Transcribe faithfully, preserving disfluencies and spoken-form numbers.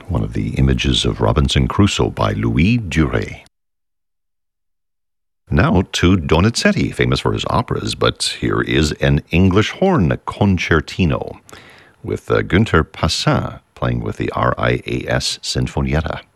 one of the images of Robinson Crusoe by Louis Duret. Now to Donizetti, famous for his operas, but here is an English horn concertino with uh, Günther Passin playing with the R I A S Sinfonietta.